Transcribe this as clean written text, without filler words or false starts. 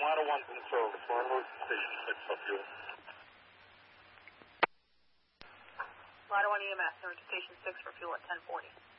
Ladder 1's in service. We're on route to Station 6 for fuel. Ladder 1 EMS, we're to Station 6 for fuel at 1040.